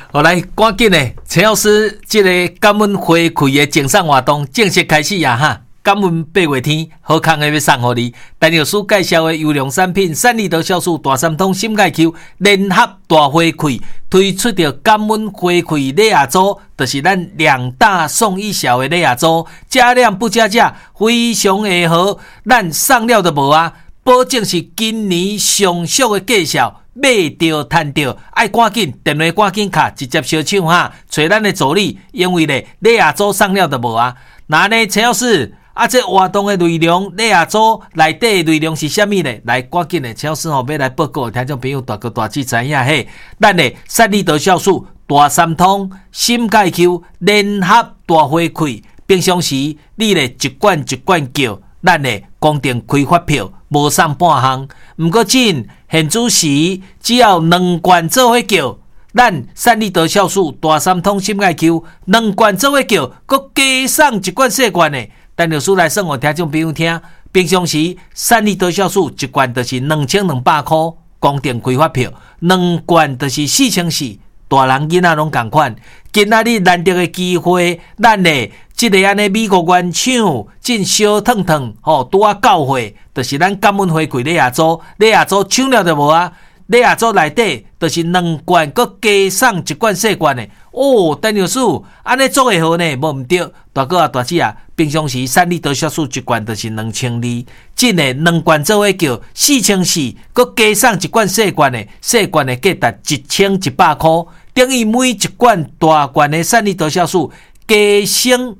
好来，赶紧的，陈老师，这个感恩回馈的竞送活动正式开始呀哈！感恩八月天，好康的要送给你。陈老师介绍的优良产品，善利德酵素大三通心钙 Q 联合大回馈，推出着感恩回馈礼盒组，就是咱2大送1小的礼盒组，加量不加价，非常的好，咱送了都无啊，保证是今年上俗的价效。买到赚到，爱赶紧电话赶紧卡，直接烧抢哈，找咱的助理，因为咧礼盒组送了都无啊。那呢，陈老师啊，这活动的内容，礼盒组内底的内容是啥物呢？来，赶紧的，陈老师吼要来报告，听众朋友大哥大姐知影嘿，咱的善利德酵素大三通心钙 Q 联合大回馈，平常时你咧一罐一罐叫，咱的公定开发票无送半项，毋过紧。现主时只要2罐做伙叫，咱善利德酵素大三通心钙 Q 2罐做伙叫，佮加送1罐小罐的。陈老师来算互听众朋友听，平常时善利德酵素1罐就是2200块，公定开发票2罐就是4000，大人囡仔拢同款。今仔日难得的机会，咱的这个安尼美国原厂进小烫烫吼，拄啊到货，就是咱感恩回馈礼盒组，礼盒组抢了就无啊。礼盒组内底就是2罐，佮加送1罐小罐的。哦，陈老师安尼做会好呢，无毋对。大哥啊，大姐啊，平常时善利德酵素1罐就是2200，真的2罐做伙叫4000，佮加送1罐小罐的，小罐的价值1100块。等于每1罐大罐的善利德酵素加升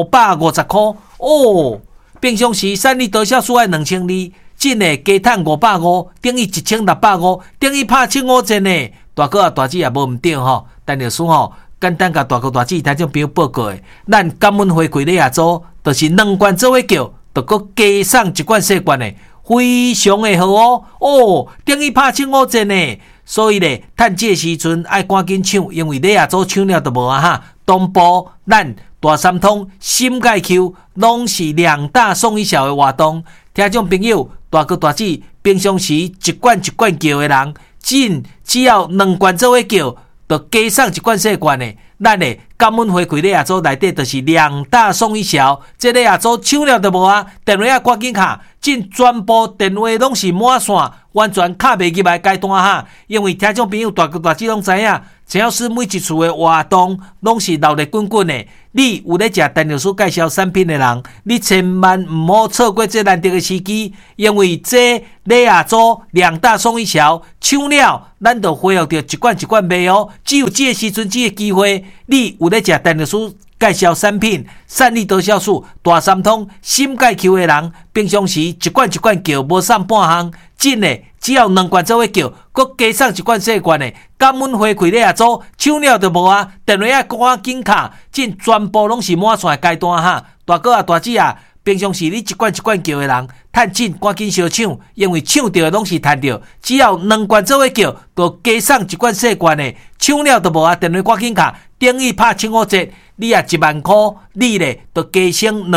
550块哦。平常时善利德酵素爱2200，真的加赚550，等于1650，等于拍7-5折呢。大哥啊大姐也无毋对吼，陈老师吼简单甲大哥大姐听众朋友报告的，咱感恩回馈礼盒组，就是2罐做伙叫，就佮加送1罐小罐的，非常的好哦。哦，等于拍7-5折呢。所以咧，趁这时阵爱赶紧抢，因为礼盒组抢了就无啊哈。同步咱大三通心钙 Q 拢是2大送1小的活动，听众朋友大哥大姐，平常时1罐1罐叫的人，只要2罐做伙叫，就加送1罐小罐的。咱的感恩回馈礼盒组内底就是2大送1小，这礼盒组抢了就无啊！电话啊赶紧卡，全部电话拢是满线，完全卡袂入来阶段哈。因为听众朋友大哥大姐拢知影，陈老师每一次的活动拢是闹热滚滚的。你有咧食陈老师介绍产品的人，你千万唔好错过这难得的时机，因为这礼盒组2大送1小，抢了咱就恢复到1罐1罐卖哦。只有这个时阵，这个机会。你有咧食陈老师介绍产品，善利德酵素大三通心钙 Q 的人，平常时1罐1罐叫，无送半项，真的只要2罐做伙叫，佮加送1罐小罐的，感恩回馈礼盒组抢了就无啊！电话啊赶紧卡，全部拢是满线的阶段哈！大哥啊大姐啊，平常时你1罐1罐叫的人，趁紧赶紧烧抢，因为抢到的拢是赚到，只要2罐做伙叫，就加送1罐小罐的，抢了就无啊！电话赶紧卡。等于拍7-5折，你啊1万块，你咧就加升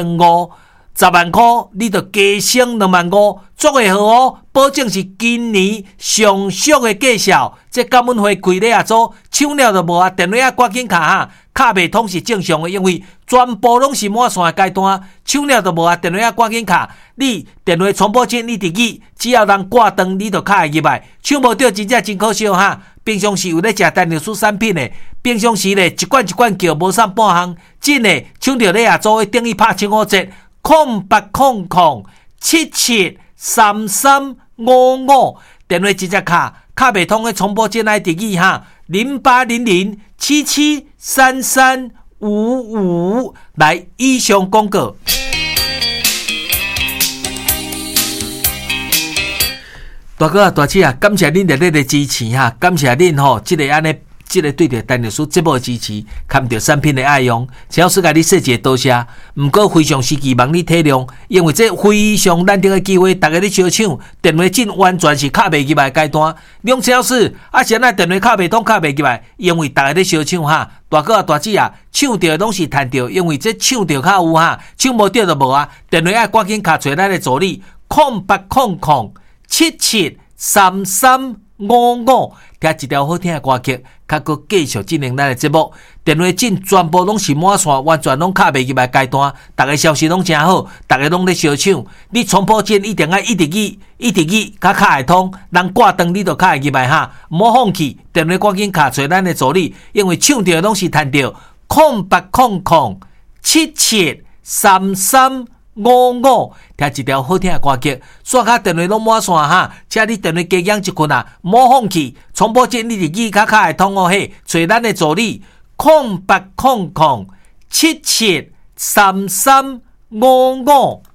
2500，10万块你就加升25000，做会好哦，保证是今年上俗的价效。这感恩回馈礼盒组抢了就无啊，电话啊赶紧卡哈，卡袂通是正常的，因为全部拢是满线的阶段，抢了就无啊，电话啊赶紧卡。你电话传播键你伫记，只要人挂断，你就卡会入来，抢无到真正真可惜哈。平常时有咧食陈老师产品的，平常时咧1罐1罐叫无送半项，真的抢到礼盒组的等于拍7-5折，0800773355，电话直接卡袂通的重播键来伫记哈，0800773355，来以上广告。大哥啊大姐啊，感谢恁热烈的支持哈，感谢恁吼，这个安尼，这个对着陈老师节目的支持，看到产品的爱用，陈老师甲你说一个多谢，毋过非常时期望你体谅，因为这非常难得的机会，大家咧相抢，电话真完全是卡袂入来阶段。两陈老师啊，现在电话卡袂通卡袂入来，因为大家咧相抢哈，大哥啊大姐啊，抢到拢是赚到，因为这抢到较有哈，抢无到就无啊。电话要赶紧卡找咱的助理，0800773355， 55，听一条好听的歌曲，较搁继续进行咱的节目。电话进全部拢是满线，完全拢卡袂入来阶段。逐个消息拢真好，逐个拢咧烧抢。你冲破键一定要一直语，较卡会通。人挂断你就卡会入来哈，莫放弃。电话赶紧卡找咱的助理，因为抢到拢是赚到。0800773355，听一条好听的歌曲，刷卡电话拢满线哈，请你电话加养一困啊，莫放弃，重播键你日语卡会通哦嘿，找咱的助理0800773355。